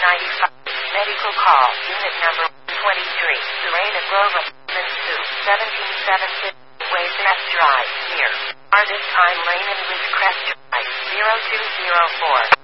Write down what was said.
95. Medical call. Unit number 23. Serena Grove Apartment 2. 17750. Waste Crest Drive. Near. This time Lane and with Crest Drive. 0204.